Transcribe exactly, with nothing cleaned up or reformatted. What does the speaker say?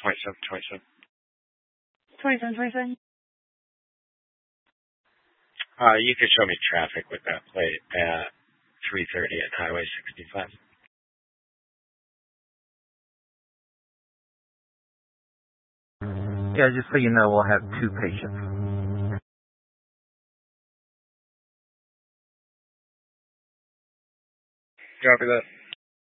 twenty-seven, twenty-seven. twenty-seven, twenty-seven. Uh, you could show me traffic with that plate at three thirty at Highway sixty-five. Yeah, just so you know, we'll have two patients. Copy that.